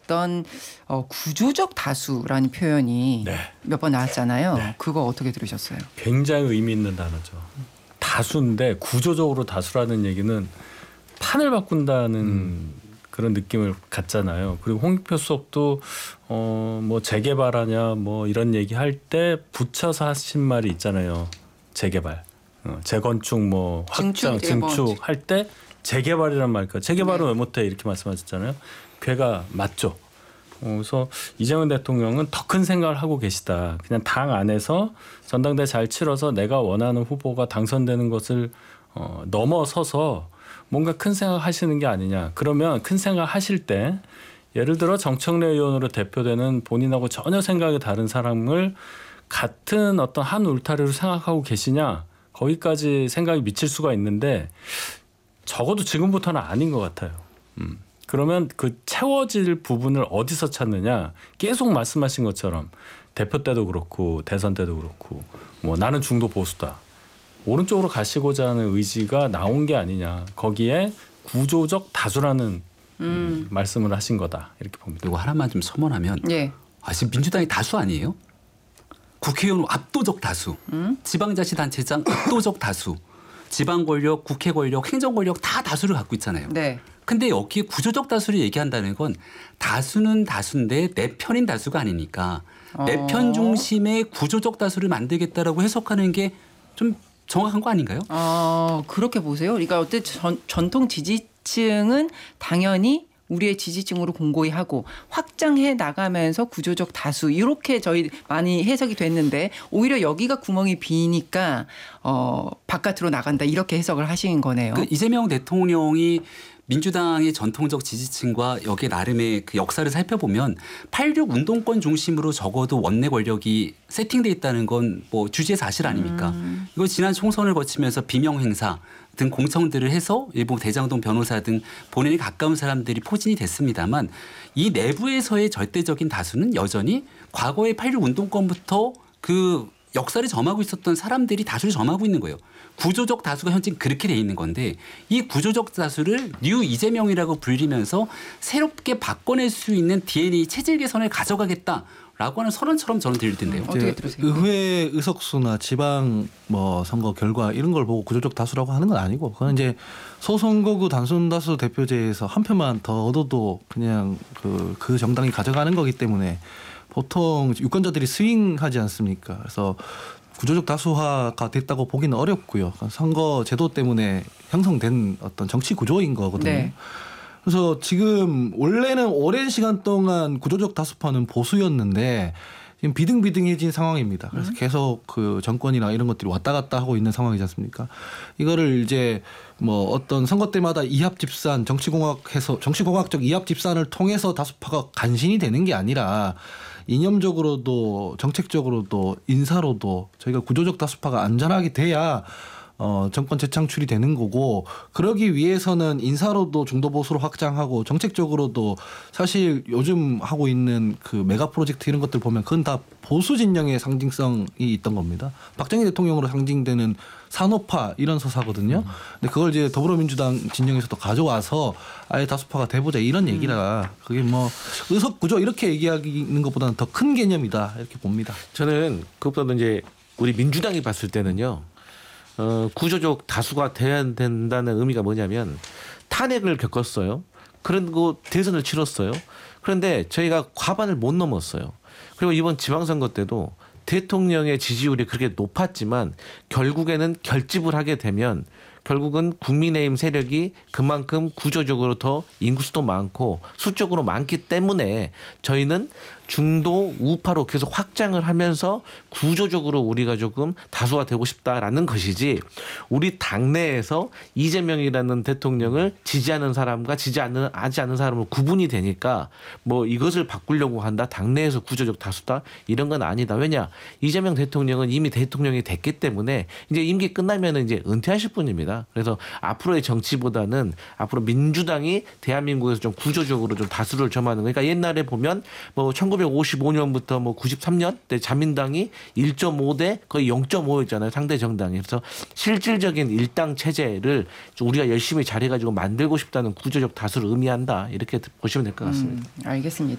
나왔던 구조적 다수라는 표현이 네. 몇 번 나왔잖아요. 네. 그거 어떻게 들으셨어요? 굉장히 의미 있는 단어죠. 다수인데 구조적으로 다수라는 얘기는 판을 바꾼다는 그런 느낌을 갖잖아요. 그리고 홍익표 수석도 뭐 재개발하냐 뭐 이런 얘기할 때 붙여서 하신 말이 있잖아요. 재개발, 재건축, 뭐 확장, 증축 할 때 재개발이란 말까. 재개발은 왜 못해 이렇게 말씀하셨잖아요. 걔가 맞죠. 그래서 이재명 대통령은 더 큰 생각을 하고 계시다. 그냥 당 안에서 전당대 잘 치러서 내가 원하는 후보가 당선되는 것을 넘어서서 뭔가 큰 생각 하시는 게 아니냐. 그러면 큰 생각 하실 때 예를 들어 정청래 의원으로 대표되는 본인하고 전혀 생각이 다른 사람을 같은 어떤 한 울타리로 생각하고 계시냐. 거기까지 생각이 미칠 수가 있는데 적어도 지금부터는 아닌 것 같아요. 그러면 그 채워질 부분을 어디서 찾느냐. 계속 말씀하신 것처럼 대표 때도 그렇고 대선 때도 그렇고 뭐 나는 중도 보수다. 오른쪽으로 가시고자 하는 의지가 나온 게 아니냐. 거기에 구조적 다수라는 말씀을 하신 거다. 이렇게 봅니다. 그리고 하나만 좀 첨언하면 지금 민주당이 다수 아니에요? 국회의원 압도적 다수, 지방자치단체장 압도적 다수, 지방 권력, 국회 권력, 행정 권력 다 다수를 갖고 있잖아요. 네. 근데 여기에 구조적 다수를 얘기한다는 건 다수는 다수인데 내 편인 다수가 아니니까 내 편 중심의 구조적 다수를 만들겠다라고 해석하는 게 좀 정확한 거 아닌가요? 그렇게 보세요. 그러니까 어쨌든 전통 지지층은 당연히 우리의 지지층으로 공고히 하고 확장해 나가면서 구조적 다수 이렇게 저희 많이 해석이 됐는데 오히려 여기가 구멍이 비니까 바깥으로 나간다 이렇게 해석을 하신 거네요. 이재명 대통령이 민주당의 전통적 지지층과 여기에 나름의 그 역사를 살펴보면 8.6 운동권 중심으로 적어도 원내 권력이 세팅돼 있다는 건 뭐 주지의 사실 아닙니까? 이거 지난 총선을 거치면서 비명 행사 등 공청들을 해서 일부 대장동 변호사 등 본인이 가까운 사람들이 포진이 됐습니다만 이 내부에서의 절대적인 다수는 여전히 과거의 8.6 운동권부터 그 역사를 점하고 있었던 사람들이 다수를 점하고 있는 거예요. 구조적 다수가 현재 그렇게 돼 있는 건데 이 구조적 다수를 뉴 이재명이라고 불리면서 새롭게 바꿔낼 수 있는 DNA 체질 개선을 가져가겠다라고 하는 선언처럼 저는 들릴 텐데요. 어떻게 들으세요? 의회 의석수나 지방 뭐 선거 결과 이런 걸 보고 구조적 다수라고 하는 건 아니고 그건 이제 소선거구 단순다수 대표제에서 한 표만 더 얻어도 그냥 그 정당이 가져가는 거기 때문에 보통 유권자들이 스윙하지 않습니까? 그래서 구조적 다수화가 됐다고 보기는 어렵고요. 선거 제도 때문에 형성된 어떤 정치 구조인 거거든요. 네. 그래서 지금 원래는 오랜 시간 동안 구조적 다수파는 보수였는데 지금 비등비등해진 상황입니다. 그래서 계속 그 정권이나 이런 것들이 왔다 갔다 하고 있는 상황이지 않습니까? 이거를 이제 뭐 어떤 선거 때마다 이합 집산, 정치공학적 이합 집산을 통해서 다수파가 간신히 되는 게 아니라 이념적으로도 정책적으로도 인사로도 저희가 구조적 다수파가 안전하게 돼야 정권 재창출이 되는 거고 그러기 위해서는 인사로도 중도 보수로 확장하고 정책적으로도 사실 요즘 하고 있는 그 메가 프로젝트 이런 것들 보면 그건 다 보수 진영의 상징성이 있던 겁니다. 박정희 대통령으로 상징되는 산업화 이런 서사거든요. 근데 그걸 이제 더불어민주당 진영에서도 가져와서 아예 다수파가 돼보자 이런 얘기라 그게 뭐 의석 구조 이렇게 얘기하는 것보다는 더 큰 개념이다 이렇게 봅니다. 저는 그것보다는 이제 우리 민주당이 봤을 때는요. 구조적 다수가 돼야 된다는 의미가 뭐냐면 탄핵을 겪었어요. 그리고 대선을 치렀어요. 그런데 저희가 과반을 못 넘었어요. 그리고 이번 지방선거 때도 대통령의 지지율이 그렇게 높았지만 결국에는 결집을 하게 되면 결국은 국민의힘 세력이 그만큼 구조적으로 더 인구수도 많고 수적으로 많기 때문에 저희는 중도 우파로 계속 확장을 하면서 구조적으로 우리가 조금 다수가 되고 싶다라는 것이지 우리 당내에서 이재명이라는 대통령을 지지하는 사람과 지지하지 않는 사람을 구분이 되니까 뭐 이것을 바꾸려고 한다. 당내에서 구조적 다수다. 이런 건 아니다. 왜냐? 이재명 대통령은 이미 대통령이 됐기 때문에 이제 임기 끝나면 이제 은퇴하실 분입니다. 그래서 앞으로의 정치보다는 앞으로 민주당이 대한민국에서 좀 구조적으로 좀 다수를 점하는 그러니까 옛날에 보면 뭐 1955년부터 뭐 93년 때 자민당이 1.5대 거의 0.5였잖아요. 상대 정당이. 그래서 실질적인 일당 체제를 우리가 열심히 잘해가지고 만들고 싶다는 구조적 다수를 의미한다. 이렇게 보시면 될 것 같습니다. 알겠습니다.